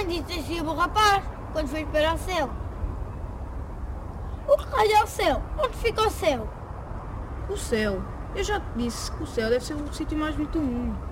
também disse assim o rapaz, quando foi para o céu. O que raio é o céu? Onde fica o céu? O céu. Eu já te disse que o céu deve ser o sítio mais bonito do mundo.